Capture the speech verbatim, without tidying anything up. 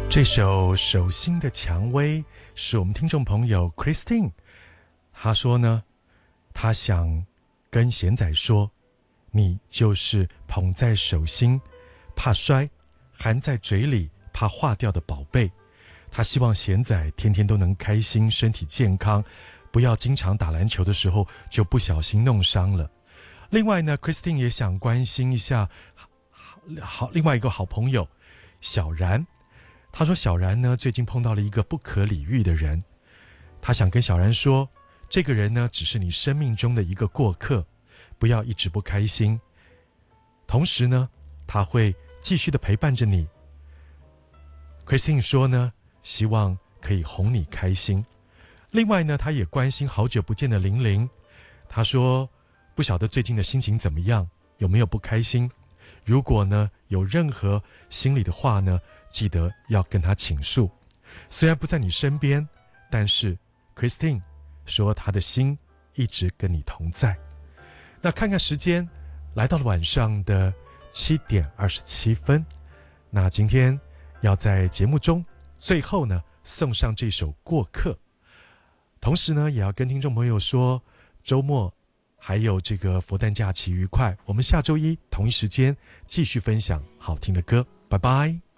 这首《手心的蔷薇》是我们听众朋友 Christine， 她说呢，她想跟贤仔说，你就是捧在手心怕摔，含在嘴里怕化掉的宝贝。她希望贤仔天天都能开心，身体健康，不要经常打篮球的时候就不小心弄伤了。另外呢 Christine 也想关心一下好另外一个好朋友小然。他说小然呢最近碰到了一个不可理喻的人，他想跟小然说，这个人呢只是你生命中的一个过客，不要一直不开心，同时呢他会继续的陪伴着你。 Christine 说呢希望可以哄你开心。另外呢他也关心好久不见的玲玲，他说不晓得最近的心情怎么样，有没有不开心，如果呢有任何心里的话呢记得要跟他倾诉，虽然不在你身边，但是 Christine 说她的心一直跟你同在。那看看时间，来到了晚上的七点二十七分，那今天要在节目中最后呢送上这首《过客》，同时呢也要跟听众朋友说，周末还有这个佛诞假期愉快，我们下周一同一时间继续分享好听的歌，拜拜。